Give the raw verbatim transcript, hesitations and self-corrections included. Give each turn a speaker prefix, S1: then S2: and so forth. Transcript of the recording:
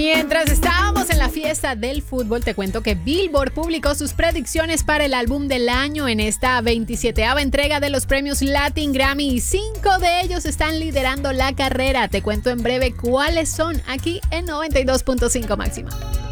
S1: Mientras estábamos en la fiesta del fútbol, te cuento que Billboard publicó sus predicciones para el álbum del año en esta veintisiete entrega de los premios Latin Grammy y cinco de ellos están liderando la carrera. Te cuento en breve cuáles son aquí en noventa y dos punto cinco Máxima.